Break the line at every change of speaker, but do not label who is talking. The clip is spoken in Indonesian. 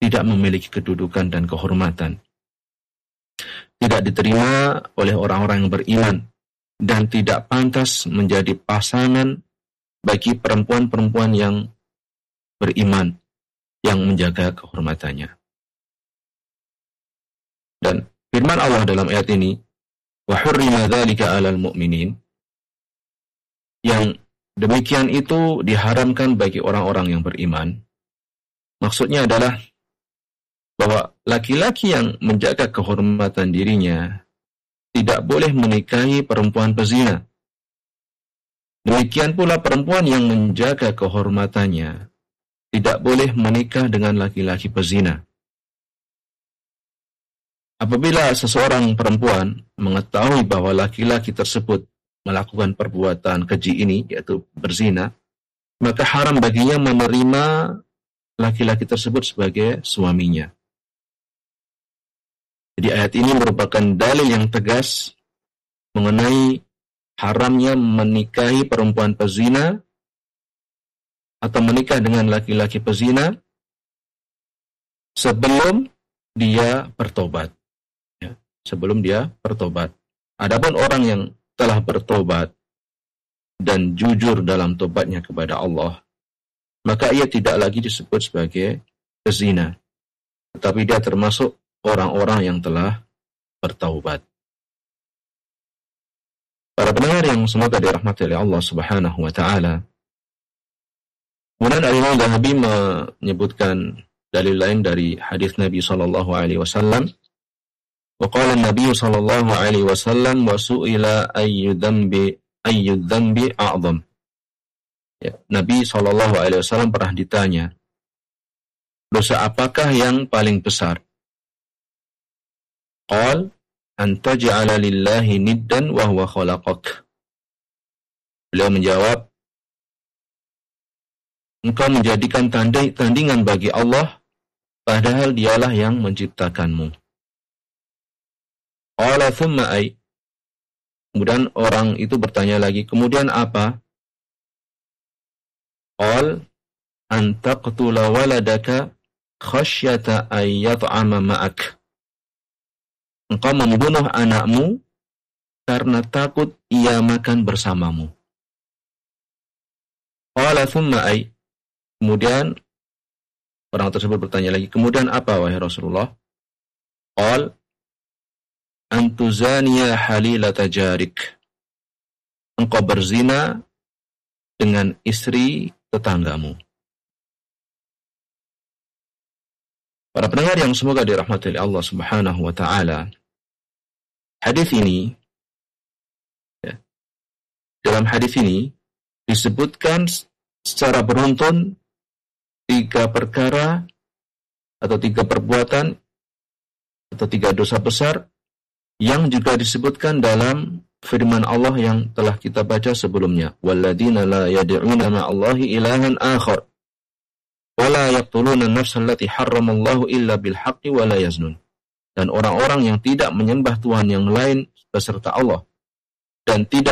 tidak memiliki kedudukan dan kehormatan, tidak diterima oleh orang-orang yang beriman, dan tidak pantas menjadi pasangan bagi perempuan-perempuan yang beriman, yang menjaga kehormatannya. Dan firman Allah dalam ayat ini, wa hurrima dzalika 'alal mu'minin, yang demikian itu diharamkan bagi orang-orang yang beriman. Maksudnya adalah bahwa laki-laki yang menjaga kehormatan dirinya tidak boleh menikahi perempuan pezina. Demikian pula perempuan yang menjaga kehormatannya tidak boleh menikah dengan laki-laki pezina. Apabila seseorang perempuan mengetahui bahwa laki-laki tersebut melakukan perbuatan keji ini, yaitu berzina, maka haram baginya menerima laki-laki tersebut sebagai suaminya. Jadi ayat ini merupakan dalil yang tegas mengenai haramnya menikahi perempuan pezina atau menikah dengan laki-laki pezina sebelum dia bertobat. Ya, sebelum dia bertobat. Adapun orang yang telah bertobat dan jujur dalam tobatnya kepada Allah, maka ia tidak lagi disebut sebagai pezina, tetapi dia termasuk orang-orang yang telah bertaubat. Para pendengar yang semoga dirahmati oleh Allah Subhanahu wa taala. Kemudian Al-Imam Dzahabi menyebutkan dalil lain dari hadis Nabi sallallahu alaihi wasallam. Wa qala Nabi sallallahu alaihi wasallam wa su'ila ayyu dzambi a'zam. Ya, Nabi sallallahu alaihi wasallam pernah ditanya, dosa apakah yang paling besar? Qal an taj'ala lillahi niddan wa huwa khalaqak. Beliau menjawab, engkau menjadikan tandingan bagi Allah padahal dialah yang menciptakanmu. Qala thumma ay. Kemudian orang itu bertanya lagi, kemudian apa? Qal an taqtula waladaka khasyata ay yat'ama ma'ak. Engkau membunuh anakmu karena takut ia makan bersamamu. Qala thumma ay. Kemudian orang tersebut bertanya lagi, kemudian apa wahai Rasulullah? Qal antuzaniya halilata jarik. Engkau berzina dengan istri tetanggamu. Para pendengar yang semoga dirahmati oleh Allah Subhanahu wa taala. Hadis ini, ya, dalam hadis ini disebutkan secara beruntun 3 perkara atau 3 perbuatan atau 3 dosa besar yang juga disebutkan dalam firman Allah yang telah kita baca sebelumnya. Walladzina la yad'una ma'allahi ilahan akhar wa la yaqtuluna an-nafsa allati harramallahu illa bil haqqi wa la yaznun. Dan orang-orang yang tidak menyembah Tuhan yang lain beserta Allah dan tidak